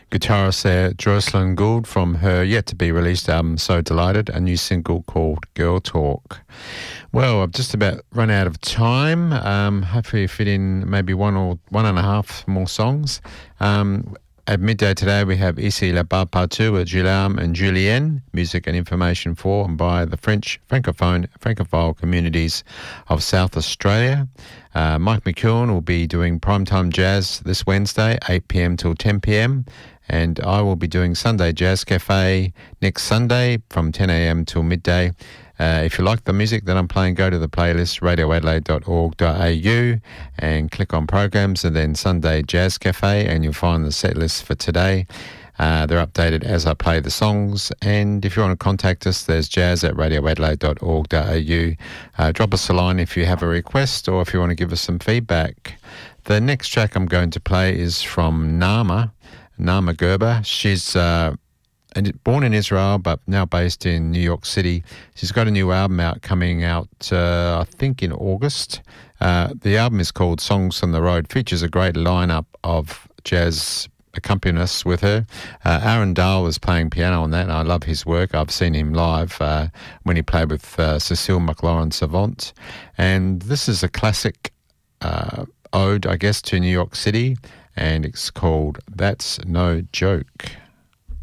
guitarist there, Jocelyn Gould, from her yet-to-be-released album, So Delighted, a new single called Girl Talk. Well, I've just about run out of time. Hopefully fit in maybe one or one and a half more songs. At midday today, we have Ici la Bas Partout with Guillaume and Julienne, music and information for and by the French francophone communities of South Australia. Mike McEwen will be doing Primetime Jazz this Wednesday, 8 p.m. till 10 p.m. And I will be doing Sunday Jazz Cafe next Sunday from 10 a.m. till midday. If you like the music that I'm playing, go to the playlist radioadelaide.org.au and click on programs and then Sunday Jazz Cafe, and you'll find the set list for today. They're updated as I play the songs, and if you want to contact us, there's jazz@radioadelaide.org.au. Drop us a line if you have a request or if you want to give us some feedback. The next track I'm going to play is from Nama Gerber. She's born in Israel but now based in New York City. She's got a new album coming out I think in August. The album is called Songs from the Road. Features a great lineup of jazz accompanists with her. Aaron Dahl is playing piano on that, and I love his work. I've seen him live when he played with Cecile McLaurin Savant. And this is a classic ode, I guess, to New York City, and it's called That's No Joke.